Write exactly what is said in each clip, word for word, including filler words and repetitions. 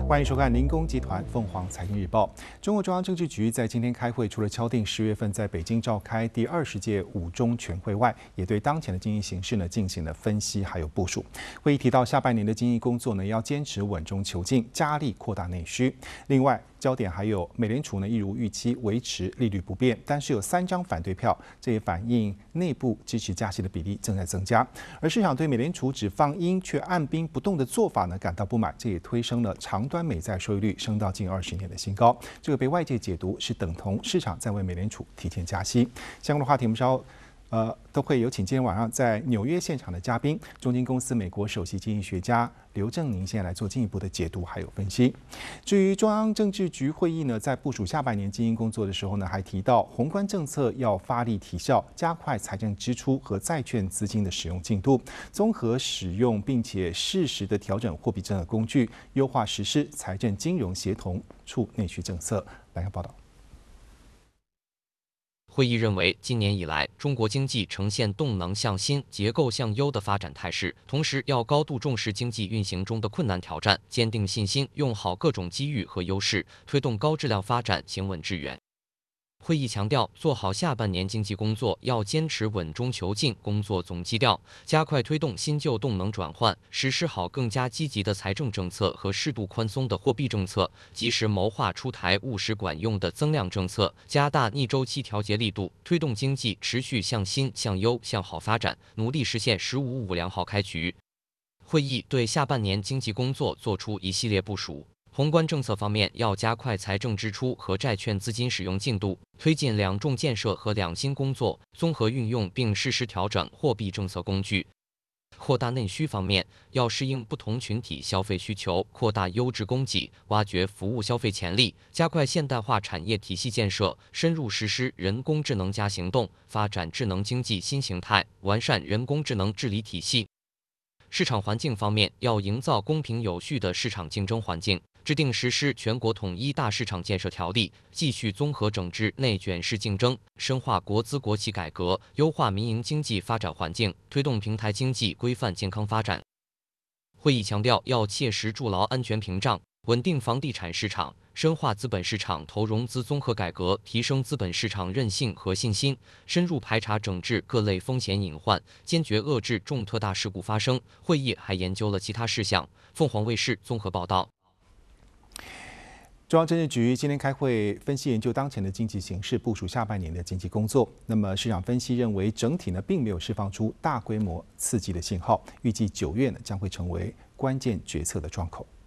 欢迎收看林工集团凤凰财经日报。中国中央政治局在今天开会，除了敲定十月份在北京召开第二十届五中全会外，也对当前的经济形势呢进行了分析还有部署。会议提到，下半年的经济工作呢要坚持稳中求进，加力扩大内需。另外，焦点还有美联储呢一如预期维持利率不变，但是有三张反对票，这也反映内部支持加息的比例正在增加。而市场对美联储只放鹰却按兵不动的做法呢感到不满，这也推升了长端美债收益率升到近二十年的新高。这个被外界解读是等同市场在为美联储提前加息。相关的话题我们稍后呃都会有请今天晚上在纽约现场的嘉宾，中金公司美国首席经济学家刘正宁现在来做进一步的解读还有分析。至于中央政治局会议呢，在部署下半年经营工作的时候呢，还提到宏观政策要发力提效，加快财政支出和债券资金的使用进度，综合使用并且适时的调整货币政策工具，优化实施财政金融协同促内需政策。来看报道。 会议认为，今年以来，中国经济呈现动能向新、结构向优的发展态势，同时要高度重视经济运行中的困难挑战，坚定信心，用好各种机遇和优势，推动高质量发展，行稳致远。会议强调，做好下半年经济工作要坚持稳中求进工作总基调，加快推动新旧动能转换，实施好更加积极的财政政策和适度宽松的货币政策，及时谋划出台务实管用的增量政策，加大逆周期调节力度，推动经济持续向新、向优、向好发展，努力实现“十五五”良好开局。会议对下半年经济工作作出一系列部署。宏观政策方面，要加快财政支出和债券资金使用进度，推进两重建设和两新工作，综合运用并适时调整货币政策工具。扩大内需方面，要适应不同群体消费需求，扩大优质供给，挖掘服务消费潜力，加快现代化产业体系建设，深入实施人工智能加行动，发展智能经济新形态，完善人工智能治理体系。市场环境方面，要营造公平有序的市场竞争环境，制定实施全国统一大市场建设条例，继续综合整治内卷式竞争，深化国资国企改革，优化民营经济发展环境，推动平台经济规范健康发展。会议强调，要切实筑牢安全屏障，稳定房地产市场，深化资本市场投融资综合改革，提升资本市场韧性和信心，深入排查整治各类风险隐患，坚决遏制重特大事故发生。会议还研究了其他事项。凤凰卫视综合报道。 中央政治局今天开会分析研究当前的经济形势，部署下半年的经济工作。那么市场分析认为，整体呢并没有释放出大规模刺激的信号，预计九月呢将会成为关键决策的窗口。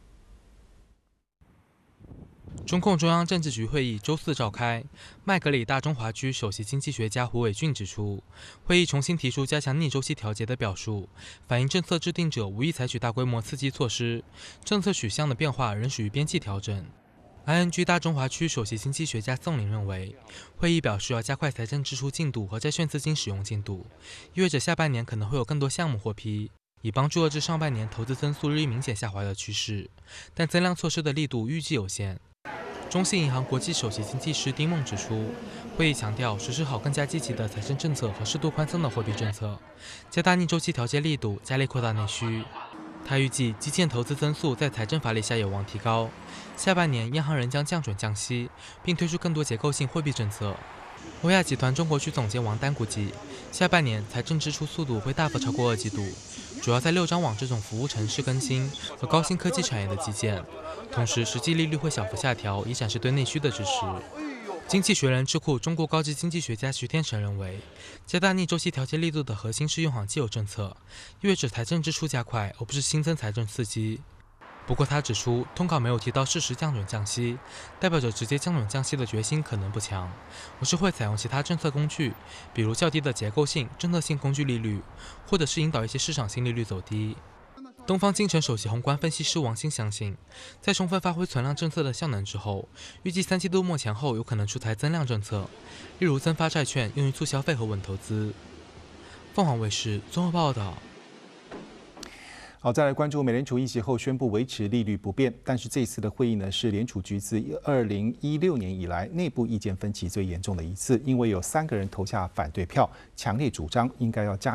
中共中央政治局会议周四召开，麦格里大中华区首席经济学家胡伟俊指出，会议重新提出加强逆周期调节的表述，反映政策制定者无意采取大规模刺激措施，政策取向的变化仍属于边际调整。I N G 大中华区首席经济学家宋林认为，会议表示要加快财政支出进度和债券资金使用进度，意味着下半年可能会有更多项目获批，以帮助遏制上半年投资增速日益明显下滑的趋势，但增量措施的力度预计有限。中信银行国际首席经济师丁梦指出，会议强调实施好更加积极的财政政策和适度宽松的货币政策，加大逆周期调节力度，加力扩大内需。他预计基建投资增速在财政发力下有望提高，下半年央行仍将降准降息，并推出更多结构性货币政策。欧亚集团中国区总监王丹估计，下半年财政支出速度会大幅超过二季度，主要在六张网这种服务城市更新和高新科技产业的基建，同时实际利率会小幅下调，以展示对内需的支持。经济学人智库中国高级经济学家徐天成认为，加大逆周期调节力度的核心是用好既有政策，意味着财政支出加快，而不是新增财政刺激。不过他指出，通稿没有提到适时降准降息，代表着直接降准降息的决心可能不强，而是会采用其他政策工具，比如较低的结构性、政策性工具利率，或者是引导一些市场性利率走低。东方金城首席宏观分析师王兴相信，在充分发挥存量政策的效能之后，预计三季度末前后有可能出台增量政策，例如增发债券用于促消费和稳投资。凤凰卫视综合报道。 好，再来关注美联储议息后宣布维持利率不变，但是这次的会议呢是联储局自二零一六年以来内部意见分歧最严重的一次，因为有三个人投下反对票，强烈主张应该要加